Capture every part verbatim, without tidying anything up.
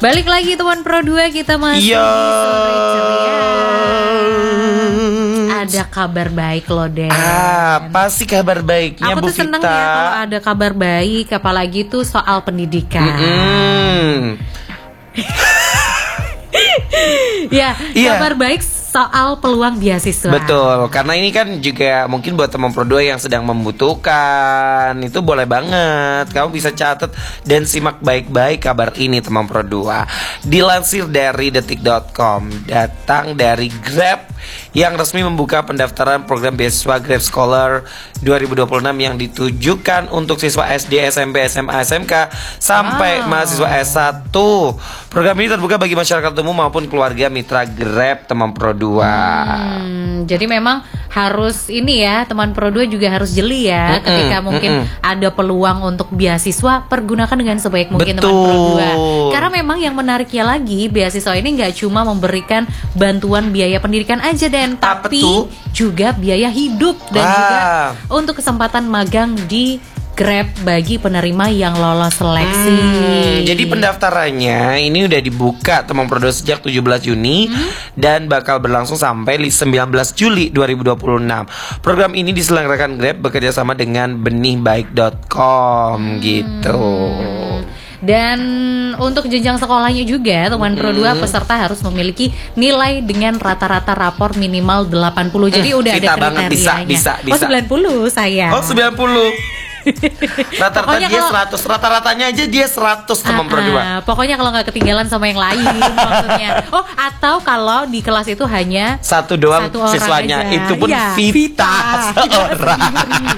Balik lagi teman Pro dua, kita masih Iya. di sore ceria. Ada kabar baik loh, Den. Apa sih kabar baiknya, Aku Bu tuh seneng Vita? ya kalau ada kabar baik, apalagi tuh soal pendidikan. Mm-mm. Ya, Iya. kabar baik soal peluang beasiswa. Betul, karena ini kan juga mungkin buat teman Pro dua yang sedang membutuhkan, itu boleh banget. Kamu bisa catat dan simak baik-baik kabar ini teman Pro dua. Dilansir dari detik dot com, datang dari Grab yang resmi membuka pendaftaran program beasiswa Grab Scholar dua ribu dua puluh enam yang ditujukan untuk siswa S D, S M P, S M A, S M K sampai Wow. mahasiswa S satu. Program ini terbuka bagi masyarakat umum maupun keluarga mitra Grab teman Pro dua. Hmm, jadi memang harus ini ya, teman Pro dua juga harus jeli ya. Mm-mm, Ketika mungkin mm-mm. ada peluang untuk beasiswa, pergunakan dengan sebaik mungkin Betul. teman Pro dua. Karena memang yang menariknya lagi, beasiswa ini nggak cuma memberikan bantuan biaya pendidikan aja, Dan, Apa tapi tuh? juga biaya hidup dan Wah. juga untuk kesempatan magang di Grab bagi penerima yang lolos seleksi. Hmm, jadi pendaftarannya ini udah dibuka teman Pro dua sejak tujuh belas Juni Hmm? dan bakal berlangsung sampai sembilan belas Juli dua ribu dua puluh enam. Program ini diselenggarakan Grab bekerja sama dengan benih baik dot com gitu. Dan untuk jenjang sekolahnya juga, teman Pro dua peserta harus memiliki nilai dengan rata-rata rapor minimal delapan puluh. Jadi Hmm, udah ada Vita banget, kriterianya. bisa, bisa, Oh, bisa. sembilan puluh saya. Oh, sembilan puluh. Rata-rata Pokoknya dia kalau- seratus, rata-ratanya aja dia seratus teman Pro dua. Ah, pokoknya kalau nggak ketinggalan sama yang lain maksudnya. Oh, atau kalau di kelas itu hanya Satu doang satu orang siswanya, aja. itu pun Ya, Vita seorang.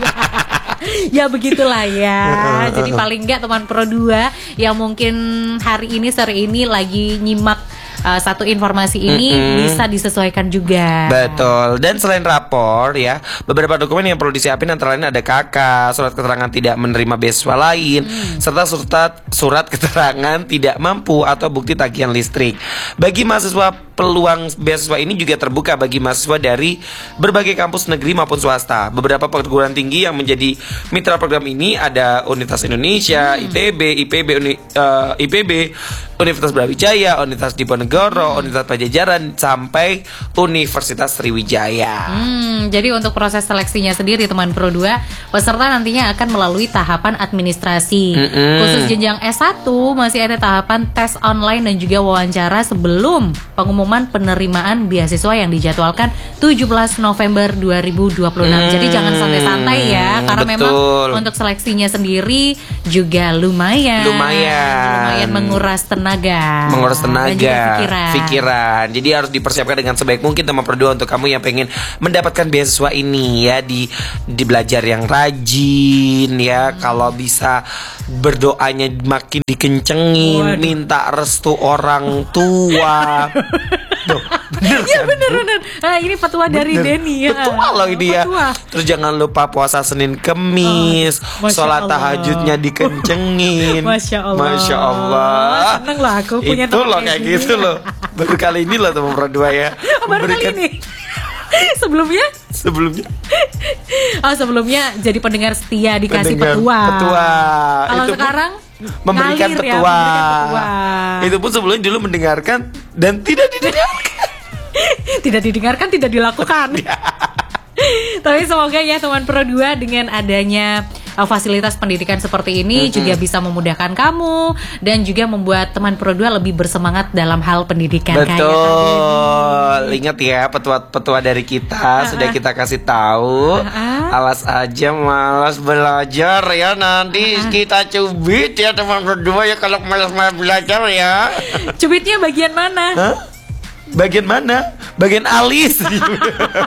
Ya begitulah ya. Jadi paling nggak teman Pro dua yang mungkin hari ini sore ini lagi nyimak uh, satu informasi ini Mm-mm. bisa disesuaikan juga. Betul. Dan selain rapor ya, beberapa dokumen yang perlu disiapin antara lain ada K K, surat keterangan tidak menerima beasiswa lain, serta surat surat keterangan tidak mampu atau bukti tagihan listrik. Bagi mahasiswa, peluang beasiswa ini juga terbuka bagi mahasiswa dari berbagai kampus negeri maupun swasta. Beberapa perguruan tinggi yang menjadi mitra program ini ada Universitas Indonesia, I T B, I P B, Uni, eh, I P B, Universitas Brawijaya, Universitas Diponegoro, Universitas Pajajaran, sampai Universitas Sriwijaya. Hmm, jadi untuk proses seleksinya sendiri teman Pro dua, peserta nantinya akan melalui tahapan administrasi. Mm-mm. Khusus jenjang S satu masih ada tahapan tes online dan juga wawancara sebelum pengumuman penerimaan beasiswa yang dijadwalkan tujuh belas November dua ribu dua puluh enam. Hmm, Jadi jangan santai-santai ya, karena memang betul. untuk seleksinya sendiri juga lumayan. Lumayan. Lumayan menguras tenaga. Menguras tenaga, dan juga pikiran. pikiran. Jadi harus dipersiapkan dengan sebaik mungkin teman Pro dua untuk kamu yang pengen mendapatkan beasiswa ini ya, di di belajar yang rajin ya. Hmm. Kalau bisa berdoanya makin dikencengin, Waduh. minta restu orang tua. Tuh, bener Ya kan? bener-bener. Nah, ini petua dari Bener. Denny ya. Petua loh ini ya. Petua. Terus jangan lupa puasa Senin Kemis, Oh, Masya sholat Allah. tahajudnya dikencengin. Masya Allah. Masya Allah. Seneng lah aku punya Itu teman loh kayak kayak gini. gitu loh. Baru kali ini loh teman Pro dua ya. Oh, baru kali Memberikan- ini. Sebelumnya Sebelumnya Oh sebelumnya jadi pendengar setia dikasih pendengar petua. petua. Kalau Itu pun sekarang memberikan ngalir ya, petua. memberikan petua. Itu pun sebelumnya dulu mendengarkan dan tidak didengarkan. Tidak didengarkan, tidak dilakukan. Ya. Tapi semoga ya teman Pro dua dengan adanya uh, fasilitas pendidikan seperti ini Mm-mm. juga bisa memudahkan kamu dan juga membuat teman Pro dua lebih bersemangat dalam hal pendidikan. Kayak Kak Betul. Denny. Ingat ya, petua-petua dari kita sudah kita kasih tahu. Ah. Alas aja malas belajar ya, nanti kita cubit ya teman berdua ya kalau malas-malas belajar ya. Cubitnya bagian mana? Hah? Bagian mana? Bagian alis.